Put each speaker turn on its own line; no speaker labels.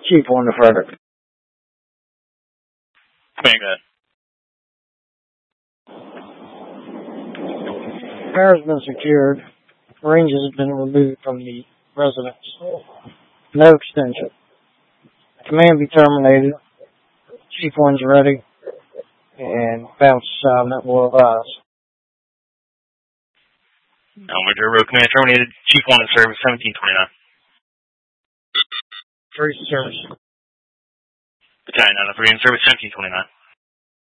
Chief 1 to Frederick.
Command, go ahead.
Power has been secured. Ranges have been removed from the residence. No extension. Command be terminated. Chief 1's ready. And bounce assignment will advise.
Major Road Command terminated. Chief 1 in service, 1729.
Free service.
Battalion 903 in service, 1729.